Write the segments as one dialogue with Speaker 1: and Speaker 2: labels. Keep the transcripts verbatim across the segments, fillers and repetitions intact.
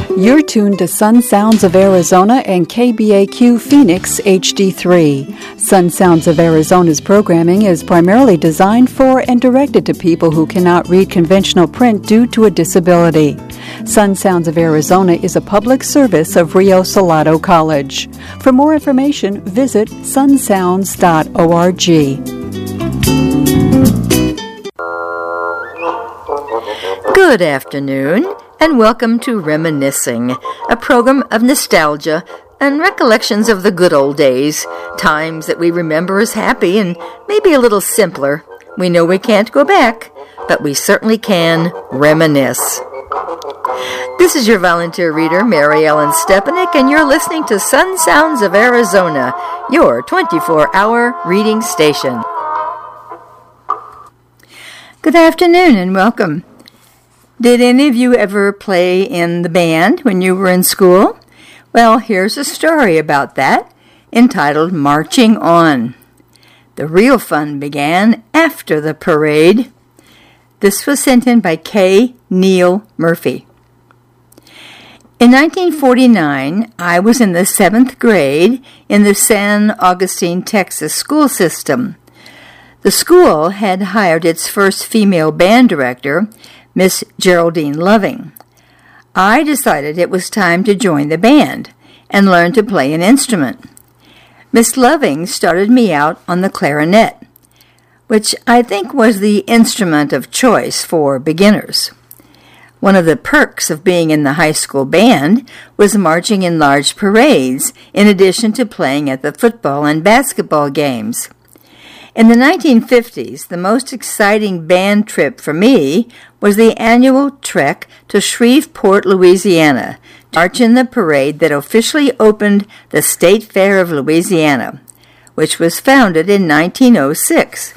Speaker 1: You're tuned to Sun Sounds of Arizona and K B A Q Phoenix H D three. Sun Sounds of Arizona's programming is primarily designed for and directed to people who cannot read conventional print due to a disability. Sun Sounds of Arizona is a public service of Rio Salado College. For more information, visit sun sounds dot org.
Speaker 2: Good afternoon, and welcome to Reminiscing, a program of nostalgia and recollections of the good old days, times that we remember as happy and maybe a little simpler. We know we can't go back, but we certainly can reminisce. This is your volunteer reader, Mary Ellen Stepanek, and you're listening to Sun Sounds of Arizona, your twenty-four hour reading station. Good afternoon and welcome. Did any of you ever play in the band when you were in school? Well, here's a story about that, entitled Marching On. The real fun began after the parade. This was sent in by K. Neil Murphy. In nineteen forty-nine, I was in the seventh grade in the San Augustine, Texas school system. The school had hired its first female band director, Miss Geraldine Loving. I decided it was time to join the band and learn to play an instrument. Miss Loving started me out on the clarinet, which I think was the instrument of choice for beginners. One of the perks of being in the high school band was marching in large parades, in addition to playing at the football and basketball games. In the nineteen fifties, the most exciting band trip for me was the annual trek to Shreveport, Louisiana, to march in the parade that officially opened the State Fair of Louisiana, which was founded in nineteen oh six.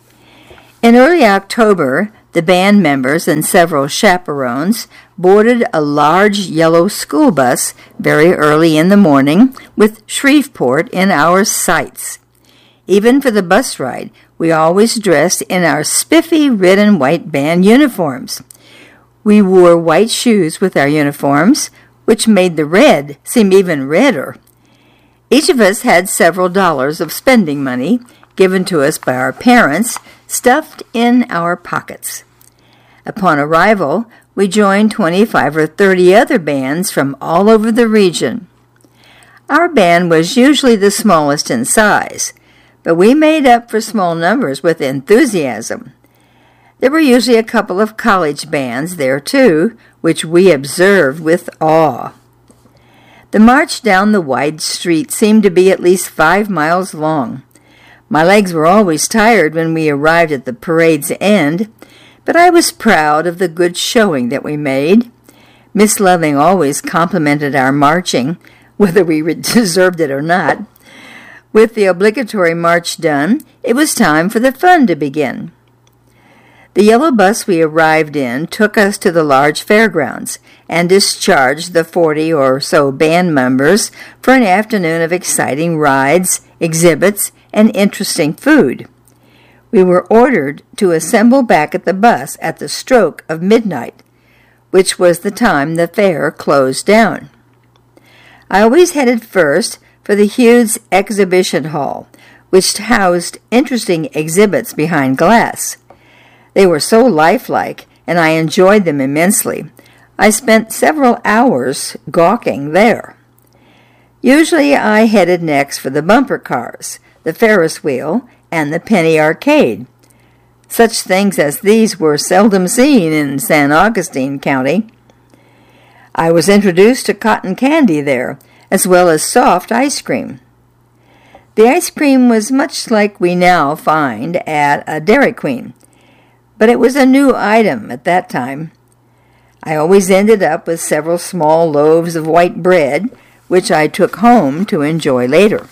Speaker 2: In early October, the band members and several chaperones boarded a large yellow school bus very early in the morning with Shreveport in our sights. Even for the bus ride, we always dressed in our spiffy red and white band uniforms. We wore white shoes with our uniforms, which made the red seem even redder. Each of us had several dollars of spending money given to us by our parents, stuffed in our pockets. Upon arrival, we joined twenty-five or thirty other bands from all over the region. Our band was usually the smallest in size, but we made up for small numbers with enthusiasm. There were usually a couple of college bands there, too, which we observed with awe. The march down the wide street seemed to be at least five miles long. My legs were always tired when we arrived at the parade's end, but I was proud of the good showing that we made. Miss Loving always complimented our marching, whether we deserved it or not. With the obligatory march done, it was time for the fun to begin. The yellow bus we arrived in took us to the large fairgrounds and discharged the forty or so band members for an afternoon of exciting rides, exhibits, and interesting food. We were ordered to assemble back at the bus at the stroke of midnight, which was the time the fair closed down. I always headed first for the huge exhibition hall, which housed interesting exhibits behind glass. They were so lifelike, and I enjoyed them immensely. I spent several hours gawking there. Usually I headed next for the bumper cars, the Ferris wheel, and the penny arcade. Such things as these were seldom seen in San Augustine County. I was introduced to cotton candy there, as well as soft ice cream. The ice cream was much like we now find at a Dairy Queen, but it was a new item at that time. I always ended up with several small loaves of white bread, which I took home to enjoy later.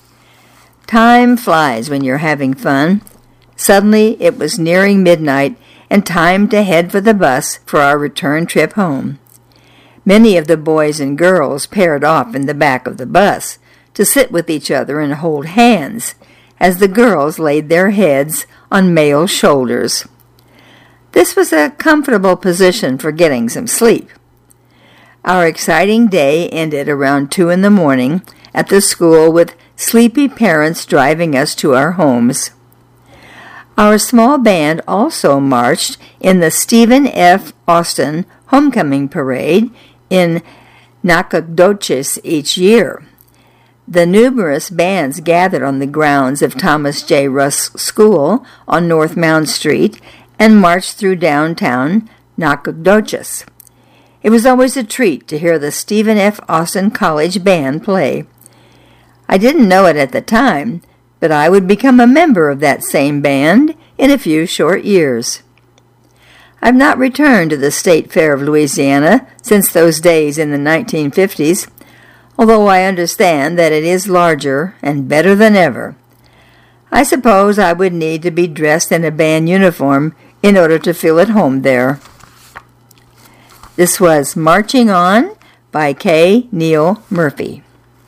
Speaker 2: Time flies when you're having fun. Suddenly it was nearing midnight and time to head for the bus for our return trip home. Many of the boys and girls paired off in the back of the bus to sit with each other and hold hands as the girls laid their heads on male shoulders. This was a comfortable position for getting some sleep. Our exciting day ended around two in the morning at the school with sleepy parents driving us to our homes. Our small band also marched in the Stephen F. Austin Homecoming Parade in Nacogdoches each year. The numerous bands gathered on the grounds of Thomas J. Rusk School on North Mound Street and marched through downtown Nacogdoches. It was always a treat to hear the Stephen F. Austin College Band play. I didn't know it at the time, but I would become a member of that same band in a few short years. I've not returned to the State Fair of Louisiana since those days in the nineteen fifties, although I understand that it is larger and better than ever. I suppose I would need to be dressed in a band uniform in order to feel at home there. This was Marching On by K. Neil Murphy.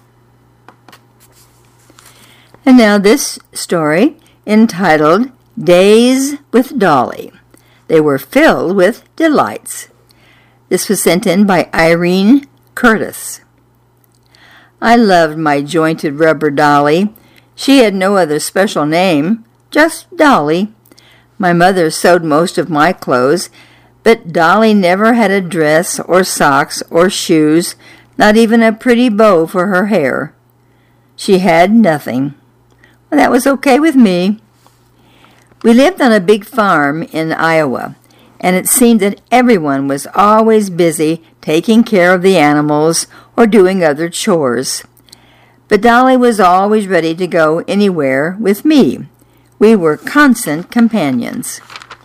Speaker 2: And now this story, entitled Days with Dolly. They were filled with delights. This was sent in by Irene Curtis. I loved my jointed rubber dolly. She had no other special name, just Dolly. My mother sewed most of my clothes, but Dolly never had a dress or socks or shoes, not even a pretty bow for her hair. She had nothing. Well, that was okay with me. We lived on a big farm in Iowa, and it seemed that everyone was always busy taking care of the animals or doing other chores. But Dolly was always ready to go anywhere with me. We were constant companions.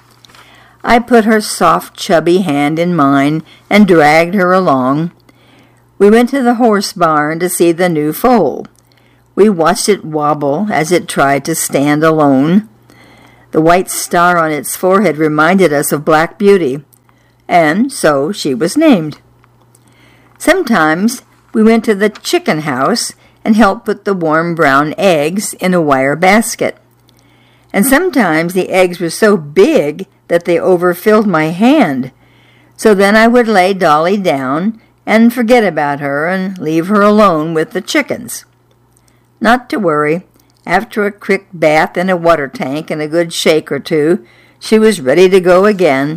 Speaker 2: I put her soft, chubby hand in mine and dragged her along. We went to the horse barn to see the new foal. We watched it wobble as it tried to stand alone. The white star on its forehead reminded us of Black Beauty, and so she was named. Sometimes we went to the chicken house and helped put the warm brown eggs in a wire basket. And sometimes the eggs were so big that they overfilled my hand. So then I would lay Dolly down and forget about her and leave her alone with the chickens. Not to worry. After a quick bath in a water tank and a good shake or two, she was ready to go again.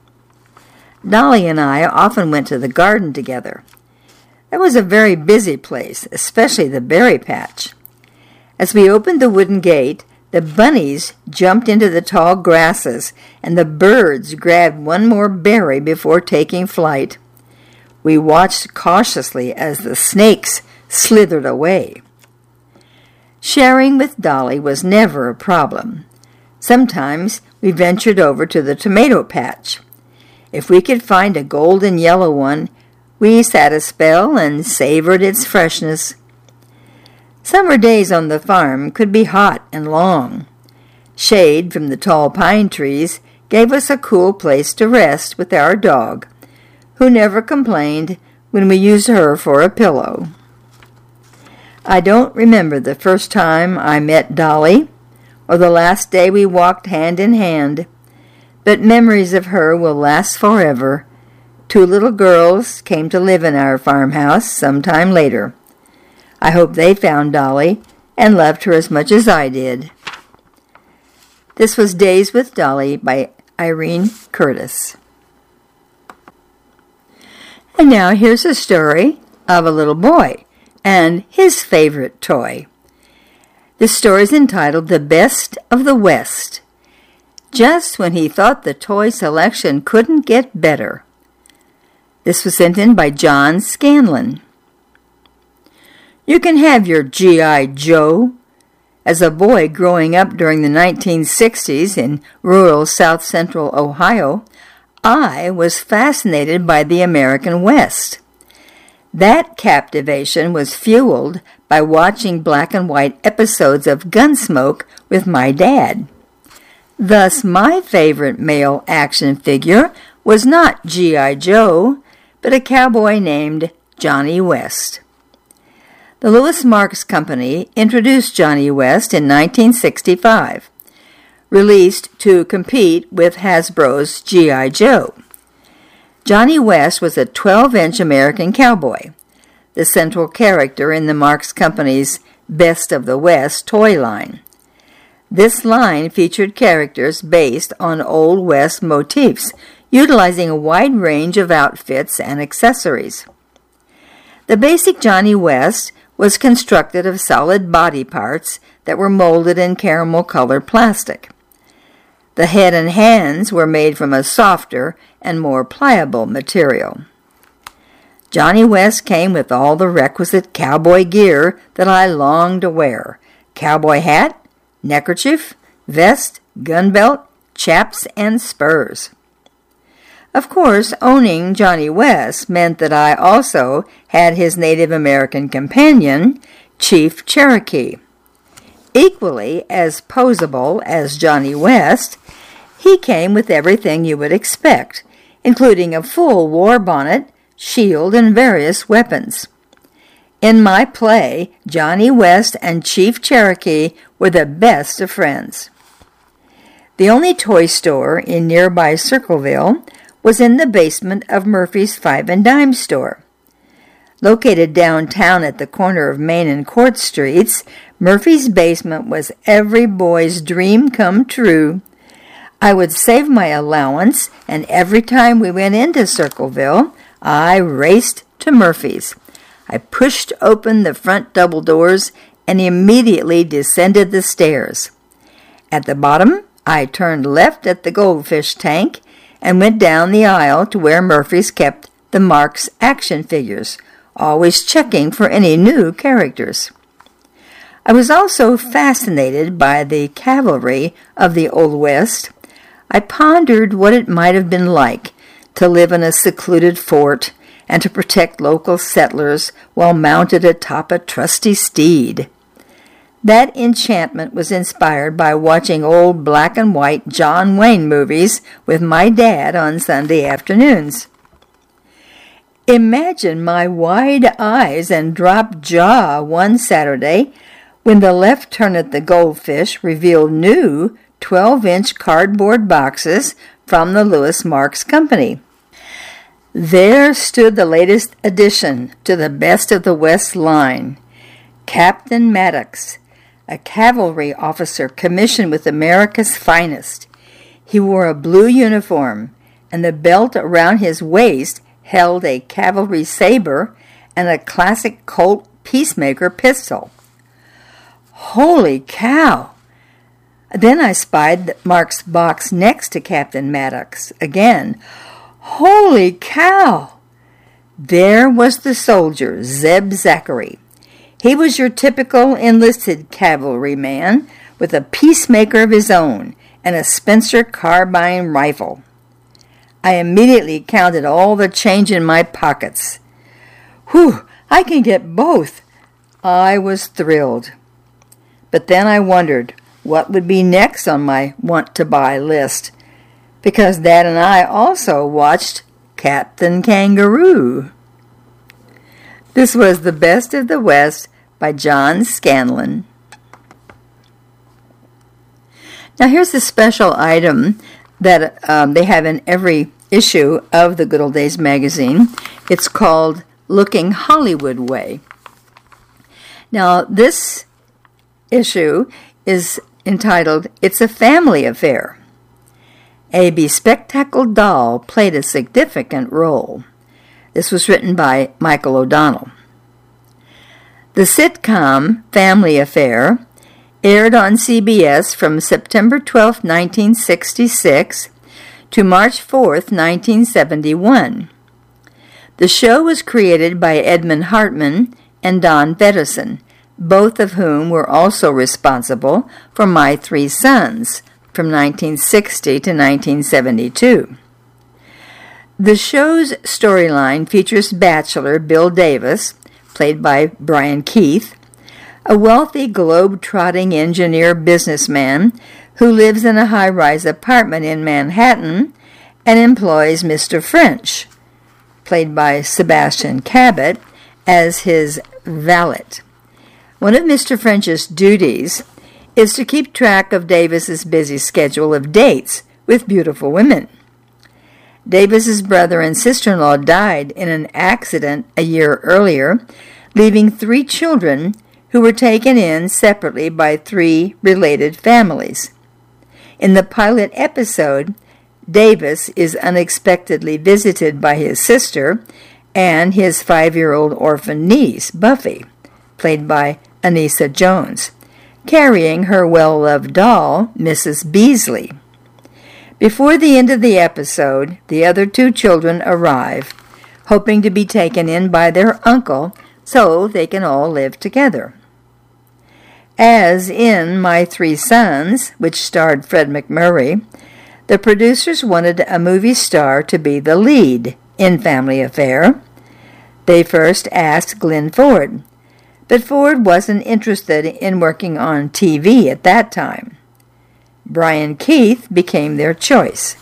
Speaker 2: Dolly and I often went to the garden together. That was a very busy place, especially the berry patch. As we opened the wooden gate, the bunnies jumped into the tall grasses, and the birds grabbed one more berry before taking flight. We watched cautiously as the snakes slithered away. Sharing with Dolly was never a problem. Sometimes we ventured over to the tomato patch. If we could find a golden yellow one, we sat a spell and savored its freshness. Summer days on the farm could be hot and long. Shade from the tall pine trees gave us a cool place to rest with our dog, who never complained when we used her for a pillow. I don't remember the first time I met Dolly or the last day we walked hand in hand, but memories of her will last forever. Two little girls came to live in our farmhouse some time later. I hope they found Dolly and loved her as much as I did. This was Days with Dolly by Irene Curtis. And now here's a story of a little boy and his favorite toy. The story is entitled The Best of the West. Just when he thought the toy selection couldn't get better. This was sent in by John Scanlon. You can have your G I Joe. As a boy growing up during the nineteen sixties in rural south central Ohio, I was fascinated by the American West. That captivation was fueled by watching black and white episodes of Gunsmoke with my dad. Thus, my favorite male action figure was not G I Joe, but a cowboy named Johnny West. The Lewis Marks Company introduced Johnny West in nineteen sixty-five, released to compete with Hasbro's G I Joe. Johnny West was a twelve-inch American cowboy, the central character in the Marx Company's Best of the West toy line. This line featured characters based on Old West motifs, utilizing a wide range of outfits and accessories. The basic Johnny West was constructed of solid body parts that were molded in caramel-colored plastic. The head and hands were made from a softer and more pliable material. Johnny West came with all the requisite cowboy gear that I longed to wear: cowboy hat, neckerchief, vest, gun belt, chaps, and spurs. Of course, owning Johnny West meant that I also had his Native American companion, Chief Cherokee. Equally as posable as Johnny West, he came with everything you would expect, including a full war bonnet, shield, and various weapons. In my play, Johnny West and Chief Cherokee were the best of friends. The only toy store in nearby Circleville was in the basement of Murphy's Five and Dime store. Located downtown at the corner of Main and Court Streets, Murphy's basement was every boy's dream come true. I would save my allowance, and every time we went into Circleville, I raced to Murphy's. I pushed open the front double doors and immediately descended the stairs. At the bottom, I turned left at the goldfish tank and went down the aisle to where Murphy's kept the Marx action figures, always checking for any new characters. I was also fascinated by the cavalry of the Old West. I pondered what it might have been like to live in a secluded fort and to protect local settlers while mounted atop a trusty steed. That enchantment was inspired by watching old black and white John Wayne movies with my dad on Sunday afternoons. Imagine my wide eyes and dropped jaw one Saturday when the left turn at the Goldfish revealed new twelve-inch cardboard boxes from the Lewis Marx Company. There stood the latest addition to the Best of the West line, Captain Maddox, a cavalry officer commissioned with America's finest. He wore a blue uniform, and the belt around his waist held a cavalry saber and a classic Colt Peacemaker pistol. Holy cow! Then I spied Mark's box next to Captain Maddox again. Holy cow! There was the soldier, Zeb Zachary. He was your typical enlisted cavalryman with a peacemaker of his own and a Spencer carbine rifle. I immediately counted all the change in my pockets. Whew, I can get both. I was thrilled. But then I wondered what would be next on my want-to-buy list, because Dad and I also watched Captain Kangaroo. This was The Best of the West by John Scanlon. Now here's a special item that um, they have in every issue of the Good Old Days magazine. It's called Looking Hollywood Way. Now this issue is entitled It's a Family Affair. A bespectacled doll played a significant role. This was written by Michael O'Donnell. The sitcom Family Affair aired on C B S from September twelfth, nineteen sixty-six to March fourth, nineteen seventy-one. The show was created by Edmund Hartman and Don Feddesen, both of whom were also responsible for My Three Sons from nineteen sixty to nineteen seventy-two. The show's storyline features bachelor Bill Davis, played by Brian Keith, a wealthy globe-trotting engineer businessman who lives in a high-rise apartment in Manhattan and employs Mister French, played by Sebastian Cabot, as his valet. One of Mister French's duties is to keep track of Davis's busy schedule of dates with beautiful women. Davis's brother and sister-in-law died in an accident a year earlier, leaving three children who were taken in separately by three related families. In the pilot episode, Davis is unexpectedly visited by his sister and his five-year-old orphan niece, Buffy, played by Anissa Jones, carrying her well-loved doll, Missus Beasley. Before the end of the episode, the other two children arrive, hoping to be taken in by their uncle so they can all live together. As in My Three Sons, which starred Fred MacMurray, the producers wanted a movie star to be the lead in Family Affair. They first asked Glenn Ford, but Ford wasn't interested in working on T V at that time. Brian Keith became their choice.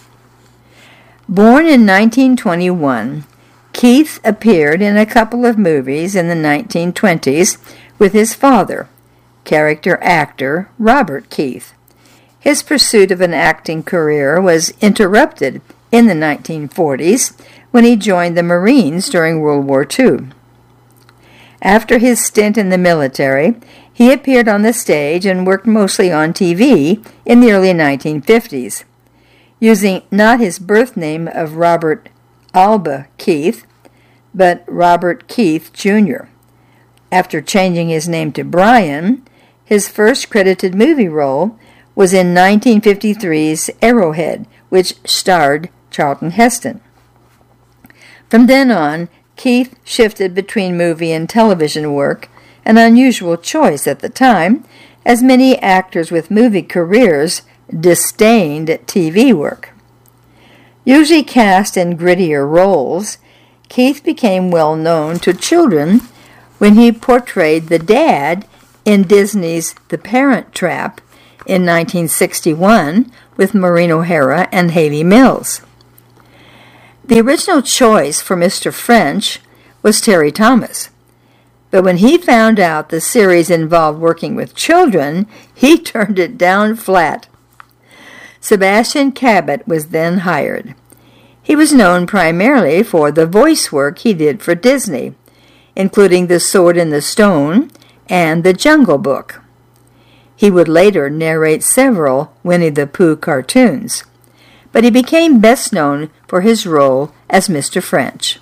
Speaker 2: Born in nineteen twenty-one, Keith appeared in a couple of movies in the nineteen twenties with his father, character actor Robert Keith. His pursuit of an acting career was interrupted in the nineteen forties when he joined the Marines during World War Two. After his stint in the military, he appeared on the stage and worked mostly on T V in the early nineteen fifties. Using not his birth name of Robert Alba Keith, but Robert Keith Junior After changing his name to Brian, his first credited movie role was in nineteen fifty-three's Arrowhead, which starred Charlton Heston. From then on, Keith shifted between movie and television work, an unusual choice at the time, as many actors with movie careers disdained T V work. Usually cast in grittier roles, Keith became well known to children when he portrayed the dad in Disney's The Parent Trap in nineteen sixty-one with Maureen O'Hara and Hayley Mills. The original choice for Mister French was Terry Thomas, but when he found out the series involved working with children, he turned it down flat. Sebastian Cabot was then hired. He was known primarily for the voice work he did for Disney, including The Sword in the Stone and The Jungle Book. He would later narrate several Winnie the Pooh cartoons, but he became best known for his role as Mister French.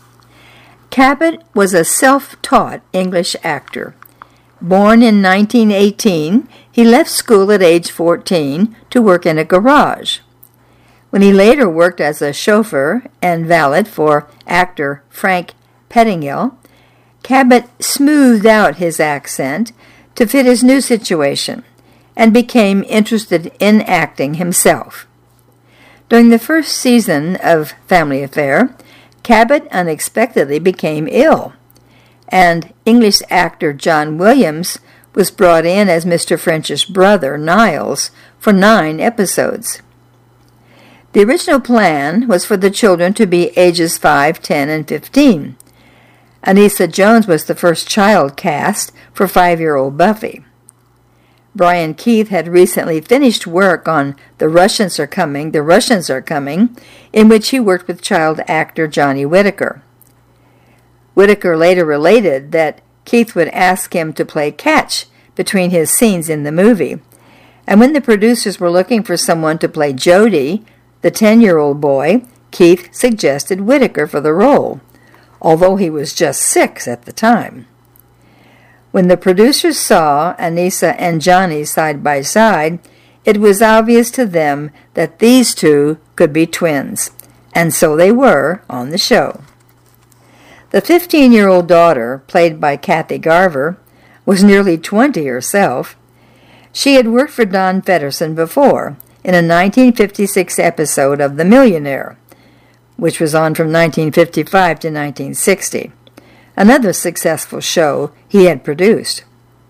Speaker 2: Cabot was a self-taught English actor. Born in nineteen eighteen, he left school at age fourteen to work in a garage. When he later worked as a chauffeur and valet for actor Frank Pettingill, Cabot smoothed out his accent to fit his new situation and became interested in acting himself. During the first season of Family Affair, Cabot unexpectedly became ill, and English actor John Williams was brought in as Mister French's brother, Niles, for nine episodes. The original plan was for the children to be ages five, ten, and fifteen. Anissa Jones was the first child cast for five-year-old Buffy. Brian Keith had recently finished work on The Russians Are Coming, The Russians Are Coming, in which he worked with child actor Johnny Whitaker. Whitaker later related that Keith would ask him to play catch between his scenes in the movie, and when the producers were looking for someone to play Jody, the ten-year-old boy, Keith suggested Whitaker for the role, although he was just six at the time. When the producers saw Anissa and Johnny side by side, it was obvious to them that these two could be twins, and so they were on the show. The fifteen-year-old daughter, played by Kathy Garver, was nearly twenty herself. She had worked for Don Feddersen before in a nineteen fifty-six episode of The Millionaire, which was on from nineteen fifty-five to nineteen sixty. Another successful show he had produced.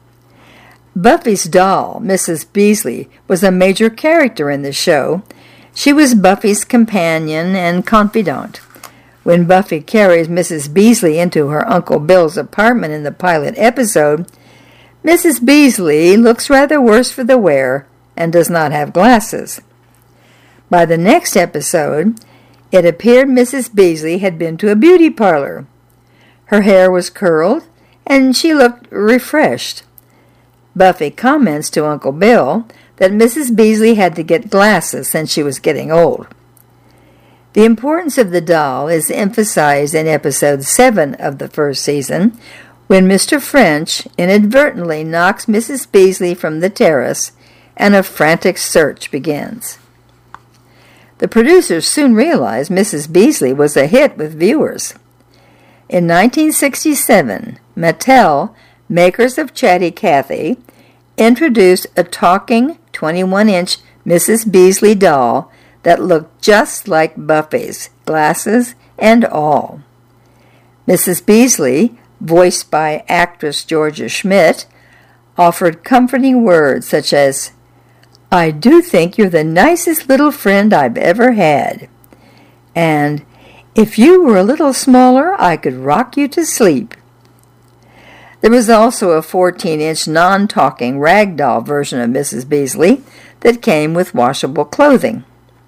Speaker 2: Buffy's doll, Missus Beasley, was a major character in the show. She was Buffy's companion and confidant. When Buffy carries Missus Beasley into her Uncle Bill's apartment in the pilot episode, Missus Beasley looks rather worse for the wear and does not have glasses. By the next episode, It appeared Missus Beasley had been to a beauty parlor. Her hair was curled, and she looked refreshed. Buffy comments to Uncle Bill that Missus Beasley had to get glasses since she was getting old. The importance of the doll is emphasized in episode seven of the first season, when Mister French inadvertently knocks Missus Beasley from the terrace and a frantic search begins. The producers soon realized Missus Beasley was a hit with viewers. In nineteen sixty-seven, Mattel, makers of Chatty Cathy, introduced a talking twenty-one inch Missus Beasley doll that looked just like Buffy's, glasses and all. Missus Beasley, voiced by actress Georgia Schmidt, offered comforting words such as, "I do think you're the nicest little friend I've ever had," and "If you were a little smaller, I could rock you to sleep." There was also a fourteen inch non-talking ragdoll version of Missus Beasley that came with washable clothing.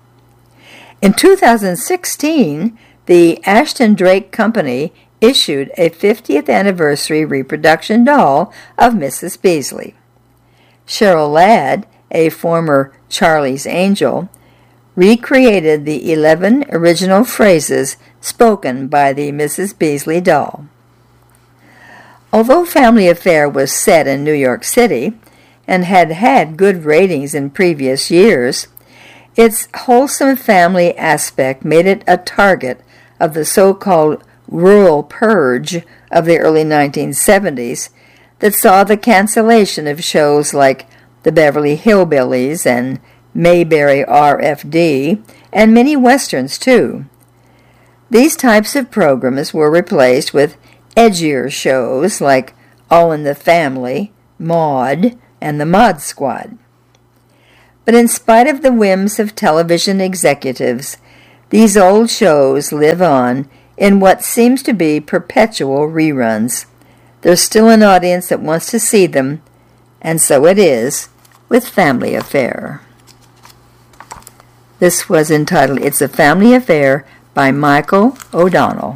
Speaker 2: In two thousand sixteen, the Ashton Drake Company issued a fiftieth anniversary reproduction doll of Missus Beasley. Cheryl Ladd, a former Charlie's Angel, recreated the eleven original phrases spoken by the Missus Beasley doll. Although Family Affair was set in New York City and had had good ratings in previous years, its wholesome family aspect made it a target of the so-called rural purge of the early nineteen seventies that saw the cancellation of shows like The Beverly Hillbillies and Mayberry R F D, and many westerns too. These types of programs were replaced with edgier shows like All in the Family, Maude, and the Mod Squad. But in spite of the whims of television executives, these old shows live on in what seems to be perpetual reruns. There's still an audience that wants to see them, and so it is with Family Affair. This was entitled It's a Family Affair by Michael O'Donnell.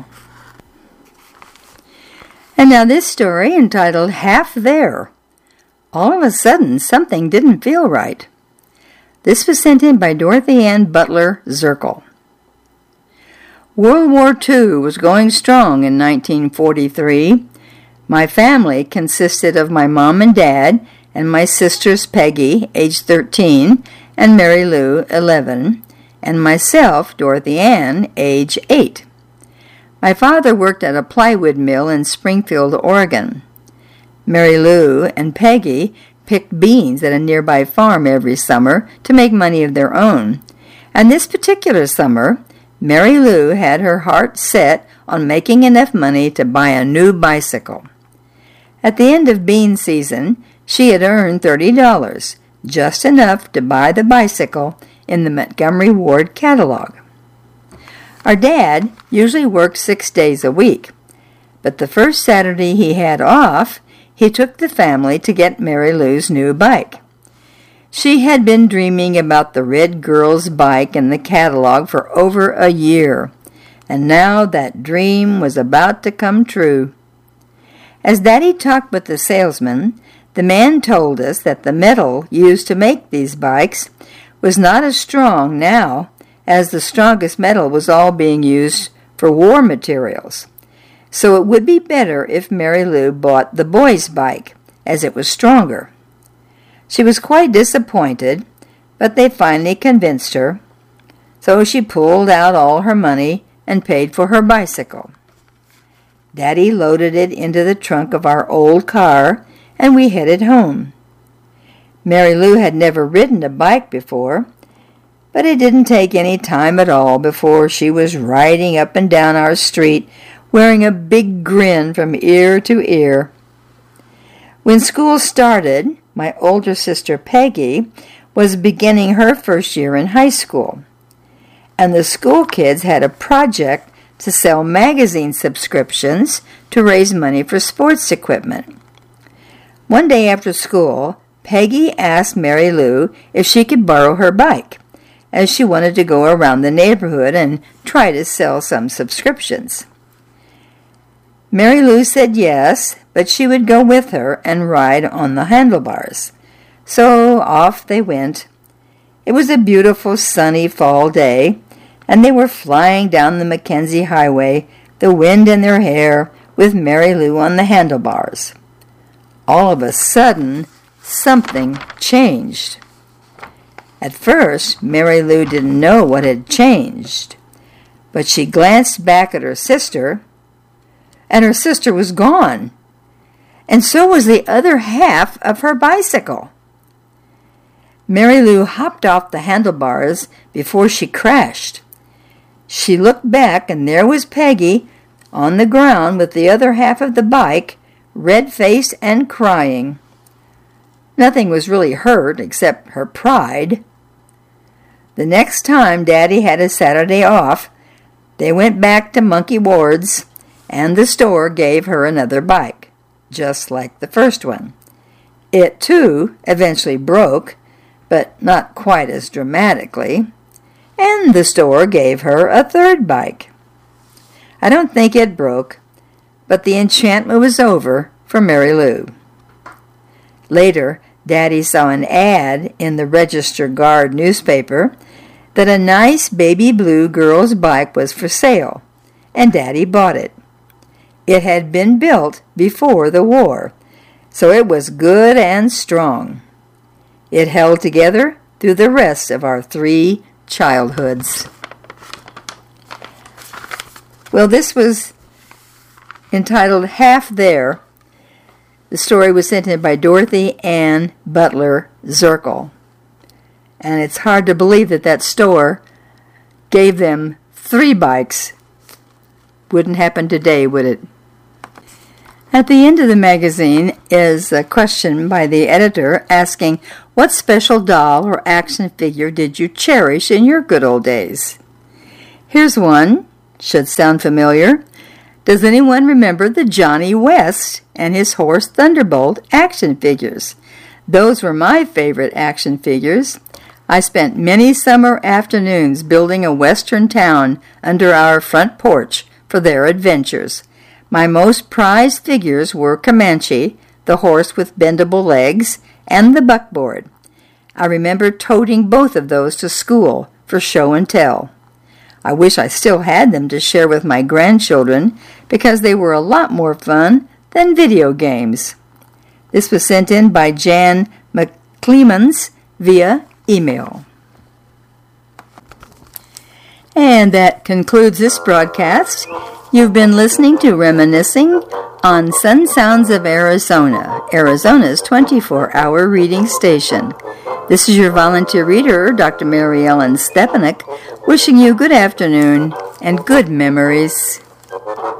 Speaker 2: And now this story entitled Half There. All of a sudden, something didn't feel right. This was sent in by Dorothy Ann Butler Zirkle. World War Two was going strong in nineteen forty-three. My family consisted of my mom and dad and my sisters Peggy, age thirteen, and Mary Lou, eleven, and myself, Dorothy Ann, age eight. My father worked at a plywood mill in Springfield, Oregon. Mary Lou and Peggy picked beans at a nearby farm every summer to make money of their own, and this particular summer, Mary Lou had her heart set on making enough money to buy a new bicycle. At the end of bean season, she had earned thirty dollars, just enough to buy the bicycle in the Montgomery Ward catalog. Our dad usually worked six days a week, but the first Saturday he had off, he took the family to get Mary Lou's new bike. She had been dreaming about the Red Girl's bike in the catalog for over a year, and now that dream was about to come true. As Daddy talked with the salesman, the man told us that the metal used to make these bikes was not as strong now, as the strongest metal was all being used for war materials. So it would be better if Mary Lou bought the boy's bike, as it was stronger. She was quite disappointed, but they finally convinced her. So she pulled out all her money and paid for her bicycle. Daddy loaded it into the trunk of our old car, and we headed home. Mary Lou had never ridden a bike before, but it didn't take any time at all before she was riding up and down our street, wearing a big grin from ear to ear. When school started, my older sister Peggy was beginning her first year in high school, and the school kids had a project to sell magazine subscriptions to raise money for sports equipment. One day after school, Peggy asked Mary Lou if she could borrow her bike, as she wanted to go around the neighborhood and try to sell some subscriptions. Mary Lou said yes, but she would go with her and ride on the handlebars. So off they went. It was a beautiful sunny fall day, and they were flying down the Mackenzie Highway, the wind in their hair, with Mary Lou on the handlebars. All of a sudden, something changed. At first, Mary Lou didn't know what had changed, but she glanced back at her sister, and her sister was gone, and so was the other half of her bicycle. Mary Lou hopped off the handlebars before she crashed. She looked back, and there was Peggy on the ground with the other half of the bike, red-faced and crying. Nothing was really hurt except her pride. The next time Daddy had a Saturday off, they went back to Monkey Ward's, and the store gave her another bike, just like the first one. It, too, eventually broke, but not quite as dramatically, and the store gave her a third bike. I don't think it broke, but the enchantment was over for Mary Lou. Later, Daddy saw an ad in the Register Guard newspaper that a nice baby blue girl's bike was for sale, and Daddy bought it. It had been built before the war, so it was good and strong. It held together through the rest of our three childhoods. Well, this was entitled Half There. The story was sent in by Dorothy Ann Butler Zirkle. And it's hard to believe that that store gave them three bikes. Wouldn't happen today, would it? At the end of the magazine is a question by the editor asking, what special doll or action figure did you cherish in your good old days? Here's one. Should sound familiar. Does anyone remember the Johnny West and his horse Thunderbolt action figures? Those were my favorite action figures. I spent many summer afternoons building a western town under our front porch for their adventures. My most prized figures were Comanche, the horse with bendable legs, and the buckboard. I remember toting both of those to school for show and tell. I wish I still had them to share with my grandchildren because they were a lot more fun than video games. This was sent in by Jan McClemens via email. And that concludes this broadcast. You've been listening to Reminiscing on Sun Sounds of Arizona, Arizona's twenty-four hour reading station. This is your volunteer reader, Doctor Mary Ellen Stepanek, wishing you good afternoon and good memories.